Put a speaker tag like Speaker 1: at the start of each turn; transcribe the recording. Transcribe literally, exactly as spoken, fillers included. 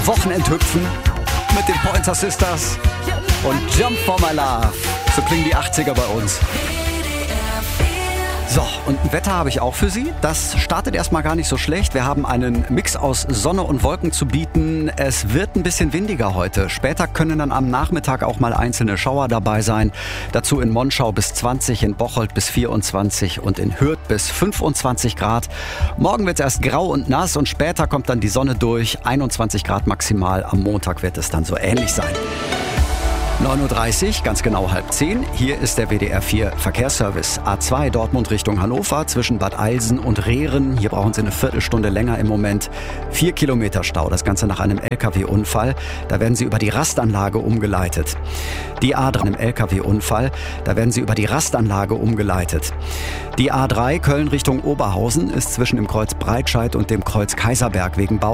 Speaker 1: Wochenendhüpfen mit den Pointer Sisters und Jump for My Love. So klingen die achtziger bei uns. So, und ein Wetter habe ich auch für Sie. Das startet erstmal gar nicht so schlecht. Wir haben einen Mix aus Sonne und Wolken zu bieten. Es wird ein bisschen windiger heute. Später können dann am Nachmittag auch mal einzelne Schauer dabei sein. Dazu in Monschau bis zwanzig, in Bocholt bis vierundzwanzig und in Hürth bis fünfundzwanzig Grad. Morgen wird es erst grau und nass und später kommt dann die Sonne durch. einundzwanzig Grad maximal. Am Montag wird es dann so ähnlich sein. neun Uhr dreißig, ganz genau halb zehn. Hier ist der W D R vier Verkehrsservice. A zwei Dortmund Richtung Hannover zwischen Bad Eilsen und Rehren. Hier brauchen Sie eine Viertelstunde länger im Moment. Vier Kilometer Stau, das Ganze nach einem L K W-Unfall. Da werden Sie über die Rastanlage umgeleitet. Die A drei im L K W-Unfall. Da werden Sie über die Rastanlage umgeleitet. Die A drei Köln Richtung Oberhausen ist zwischen dem Kreuz Breitscheid und dem Kreuz Kaiserberg wegen Bau